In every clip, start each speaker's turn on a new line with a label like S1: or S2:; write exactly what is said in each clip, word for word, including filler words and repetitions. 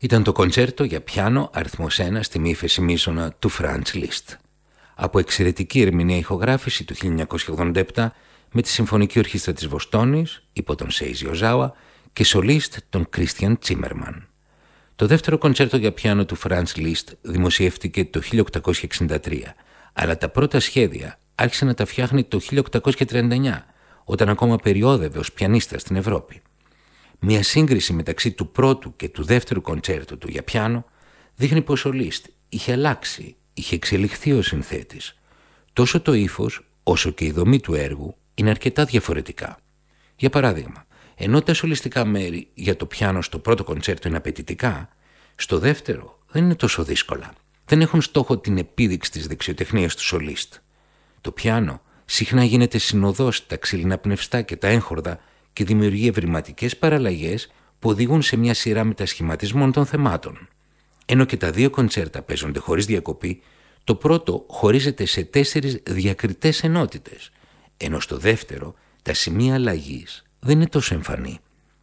S1: Ήταν το κοντσέρτο για πιάνο αριθμός ένα στη μη ύφεση μείζωνα του Franz Liszt. Από εξαιρετική ερμηνεία ηχογράφηση του χίλια εννιακόσια ογδόντα επτά με τη Συμφωνική Ορχήστρα της Βοστόνης υπό τον Σέιζι Οζάουα και σολίστ τον Κρίστιαν Τσίμερμαν. Το δεύτερο κοντσέρτο για πιάνο του Franz Liszt δημοσιεύτηκε το χίλια οκτακόσια εξήντα τρία, αλλά τα πρώτα σχέδια άρχισε να τα φτιάχνει το χίλια οκτακόσια τριάντα εννιά, όταν ακόμα περιόδευε ως πιανίστας στην Ευρώπη. Μια σύγκριση μεταξύ του πρώτου και του δεύτερου κοντσέρτου του για πιάνο δείχνει πως ο Liszt είχε αλλάξει, είχε εξελιχθεί ως συνθέτης. Τόσο το ύφος όσο και η δομή του έργου είναι αρκετά διαφορετικά. Για παράδειγμα, ενώ τα σολιστικά μέρη για το πιάνο στο πρώτο κοντσέρτο είναι απαιτητικά, στο δεύτερο δεν είναι τόσο δύσκολα. Δεν έχουν στόχο την επίδειξη της δεξιοτεχνίας του σολίστ. Το πιάνο συχνά γίνεται συνοδός τα ξύλινα πνευστά και τα έγχορδα και δημιουργεί ευρηματικές παραλλαγές που οδηγούν σε μια σειρά μετασχηματισμών των θεμάτων. Ενώ και τα δύο κοντσέρτα παίζονται χωρίς διακοπή, το πρώτο χωρίζεται σε τέσσερις διακριτές ενότητες, ενώ στο δεύτερο τα σημεία αλλαγής δεν είναι τόσο εμφανή.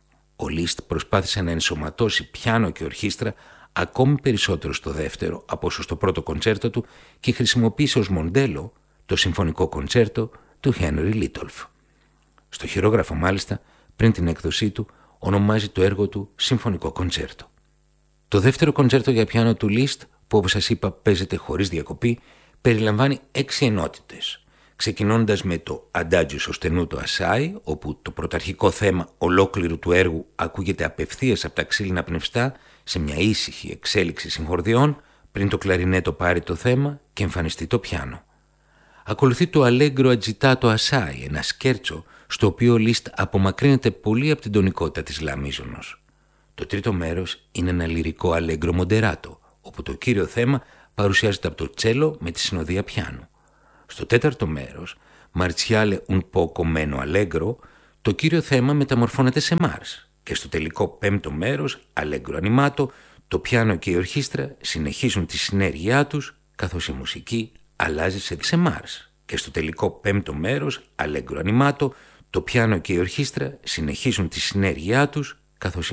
S1: Ο Liszt προσπάθησε να ενσωματώσει πιάνο και ορχήστρα ακόμη περισσότερο στο δεύτερο από όσο στο πρώτο κοντσέρτο του και χρησιμοποίησε ως μοντέλο το συμφωνικό κοντσέρτο του Henry Litolff. Στο χειρόγραφο μάλιστα, πριν την έκδοσή του, ονομάζει το έργο του Συμφωνικό Κοντσέρτο. Το δεύτερο κοντσέρτο για πιάνο του Liszt, που όπως σας είπα παίζεται χωρίς διακοπή, περιλαμβάνει έξι ενότητες, ξεκινώντας με το Adagio sostenuto assai, όπου το πρωταρχικό θέμα ολόκληρου του έργου ακούγεται απευθείας από τα ξύλινα πνευστά σε μια ήσυχη εξέλιξη συγχορδιών, πριν το κλαρινέτο πάρει το θέμα και εμφανιστεί το πιάνο. Ακολουθεί το Allegro agitato assai, ένα σκέρτσο στο οποίο ο Liszt απομακρύνεται πολύ από την τονικότητα της λα μείζωνος. Το τρίτο μέρος είναι ένα λυρικό Allegro moderato, όπου το κύριο θέμα παρουσιάζεται από το τσέλο με τη συνοδεία πιάνου. Στο τέταρτο μέρος, Marziale un poco meno allegro, το κύριο θέμα μεταμορφώνεται σε Μάρς και στο τελικό πέμπτο μέρος, Allegro animato, το πιάνο και η ορχήστρα συνεχίζουν τη συνέργειά τους καθώς η μουσική αλλάζει σε Μάρς και στο τελικό πέμπτο μέρος, Allegro animato, το πιάνο και η ορχήστρα συνεχίζουν τη συνέργειά τους καθώς